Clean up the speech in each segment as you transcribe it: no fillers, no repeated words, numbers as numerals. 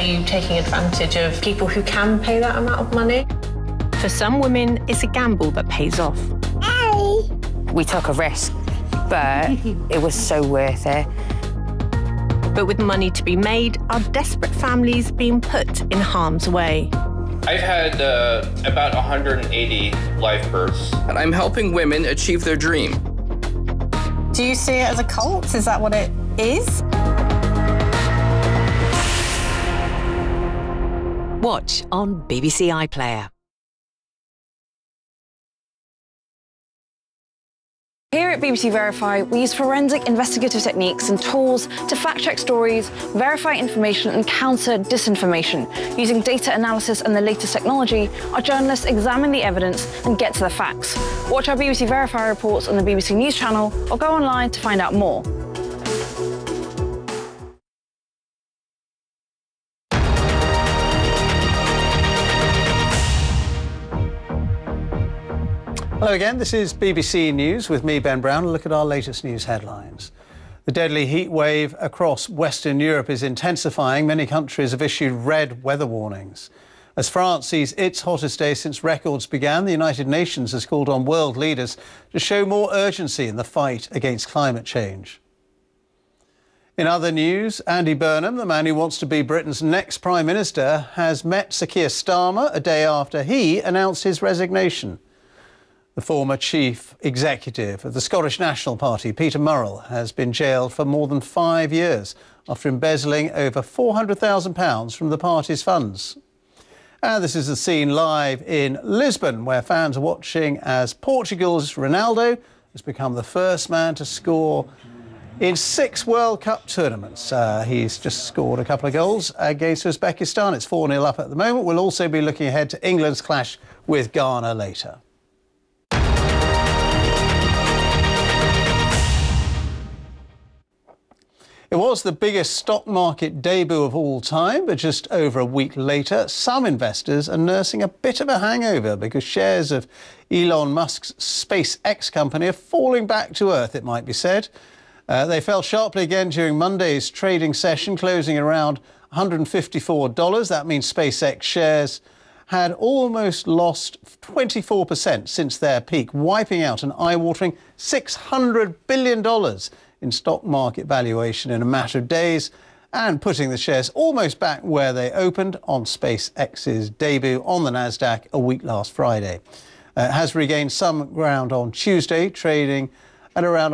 you taking advantage of people who can pay that amount of money? For some women, it's a gamble that pays off. We took a risk, but it was so worth it. But with money to be made, are desperate families being put in harm's way? I've had about 180 live births. And I'm helping women achieve their dream. Do you see it as a cult? Is that what it is? Watch on BBC iPlayer. Here at BBC Verify, we use forensic investigative techniques and tools to fact-check stories, verify information and counter disinformation. Using data analysis and the latest technology, our journalists examine the evidence and get to the facts. Watch our BBC Verify reports on the BBC News channel or go online to find out more. Hello again, this is BBC News with me, Ben Brown. A look at our latest news headlines. The deadly heat wave across Western Europe is intensifying. Many countries have issued red weather warnings. As France sees its hottest day since records began, the United Nations has called on world leaders to show more urgency in the fight against climate change. In other news, Andy Burnham, the man who wants to be Britain's next Prime Minister, has met Sir Keir Starmer a day after he announced his resignation. The former chief executive of the Scottish National Party, Peter Murrell, has been jailed for more than 5 years after embezzling over £400,000 from the party's funds. And this is the scene live in Lisbon, where fans are watching as Portugal's Ronaldo has become the first man to score in 6 World Cup tournaments. He's just scored a couple of goals against Uzbekistan. It's 4-0 up at the moment. We'll also be looking ahead to England's clash with Ghana later. It was the biggest stock market debut of all time, but just over a week later, some investors are nursing a bit of a hangover because shares of Elon Musk's SpaceX company are falling back to earth, it might be said. They fell sharply again during Monday's trading session, closing around $154. That means SpaceX shares had almost lost 24% since their peak, wiping out an eye-watering $600 billion in stock market valuation in a matter of days and putting the shares almost back where they opened on SpaceX's debut on the Nasdaq a week last Friday. It has regained some ground on Tuesday, trading at around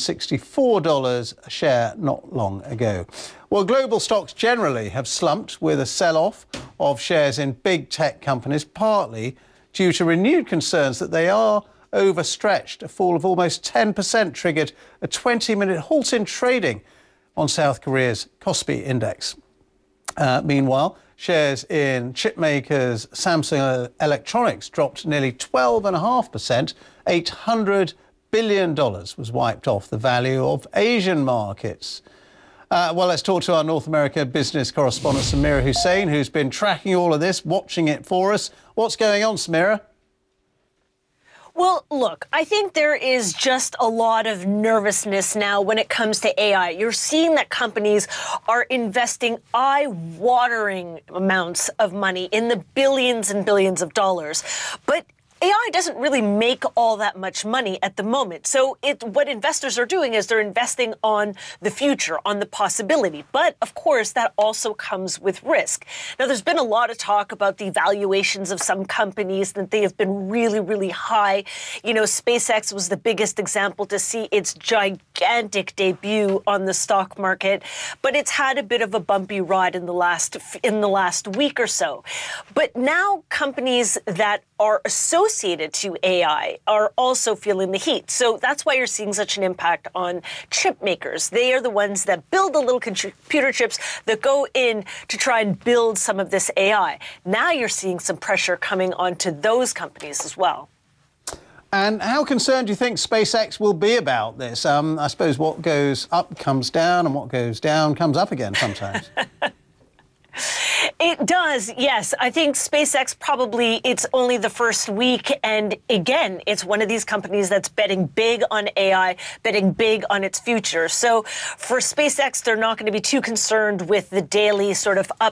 $164 a share not long ago. Well, global stocks generally have slumped with a sell-off of shares in big tech companies, partly due to renewed concerns that they are overstretched. A fall of almost 10% triggered a 20-minute halt in trading on South Korea's Kospi index. Meanwhile, shares in chip makers Samsung Electronics dropped nearly 12.5%. $800 billion was wiped off the value of Asian markets. Well, let's talk to our North America business correspondent, Samira Hussein, who's been tracking all of this, watching it for us. What's going on, Samira? Well, look, I think there is just a lot of nervousness now when it comes to AI. You're seeing that companies are investing eye-watering amounts of money in the billions and billions of dollars. But AI doesn't really make all that much money at the moment. So what investors are doing is they're investing on the future, on the possibility. But, of course, that also comes with risk. Now, there's been a lot of talk about the valuations of some companies, that they have been really, really high. You know, SpaceX was the biggest example to see its gigantic debut on the stock market. But it's had a bit of a bumpy ride in the last week or so. But now companies that are associated to AI are also feeling the heat. So that's why you're seeing such an impact on chip makers. They are the ones that build the little computer chips that go in to try and build some of this AI. Now you're seeing some pressure coming onto those companies as well. And how concerned do you think SpaceX will be about this? I suppose what goes up comes down and what goes down comes up again sometimes. It does, yes. I think SpaceX probably, it's only the first week. And again, it's one of these companies that's betting big on AI, betting big on its future. So for SpaceX, they're not going to be too concerned with the daily sort of